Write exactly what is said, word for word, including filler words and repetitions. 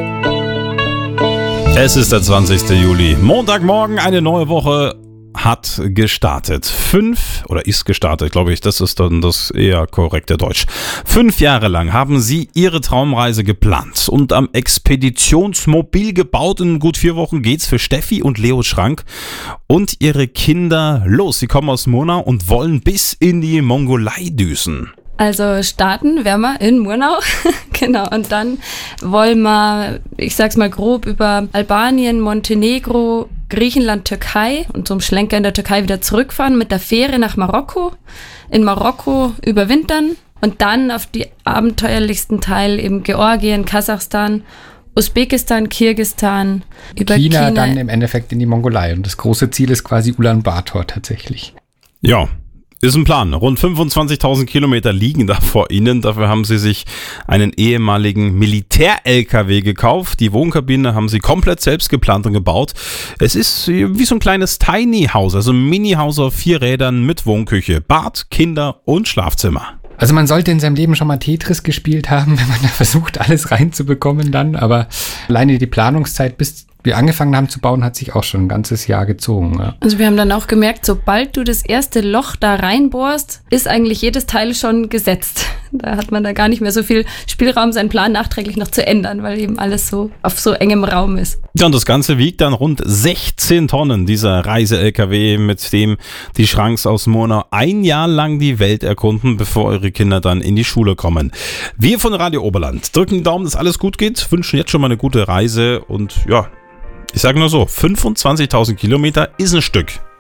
Es ist der zwanzigste Juli. Montagmorgen, eine neue Woche hat gestartet. Fünf, oder ist gestartet, glaube ich, das ist dann das eher korrekte Deutsch. Fünf Jahre lang haben sie ihre Traumreise geplant und am Expeditionsmobil gebaut. In gut vier Wochen geht's für Steffi und Leo Schrank und ihre Kinder los. Sie kommen aus Murnau und wollen bis in die Mongolei düsen. Also starten werden wir in Murnau, genau, und dann wollen wir, ich sag's mal grob, über Albanien, Montenegro, Griechenland, Türkei und zum Schlenker in der Türkei wieder zurückfahren mit der Fähre nach Marokko, in Marokko überwintern und dann auf die abenteuerlichsten Teil eben Georgien, Kasachstan, Usbekistan, Kirgisistan, über China, China dann im Endeffekt in die Mongolei und das große Ziel ist quasi Ulaanbaatar tatsächlich. Ja. Ist ein Plan. Rund fünfundzwanzigtausend Kilometer liegen da vor ihnen. Dafür haben sie sich einen ehemaligen Militär-L K W gekauft. Die Wohnkabine haben sie komplett selbst geplant und gebaut. Es ist wie so ein kleines Tiny House, also ein Mini-Haus auf vier Rädern mit Wohnküche, Bad, Kinder und Schlafzimmer. Also man sollte in seinem Leben schon mal Tetris gespielt haben, wenn man da versucht, alles reinzubekommen dann. Aber alleine die Planungszeit, bis wir angefangen haben zu bauen, hat sich auch schon ein ganzes Jahr gezogen. Ja. Also wir haben dann auch gemerkt, sobald du das erste Loch da reinbohrst, ist eigentlich jedes Teil schon gesetzt. Da hat man da gar nicht mehr so viel Spielraum, seinen Plan nachträglich noch zu ändern, weil eben alles so auf so engem Raum ist. Ja, und das Ganze wiegt dann rund sechzehn Tonnen, dieser Reise-L K W, mit dem die Schranks aus Murnau ein Jahr lang die Welt erkunden, bevor ihre Kinder dann in die Schule kommen. Wir von Radio Oberland drücken den Daumen, dass alles gut geht, wünschen jetzt schon mal eine gute Reise und ja, ich sage nur so, fünfundzwanzigtausend Kilometer ist ein Stück.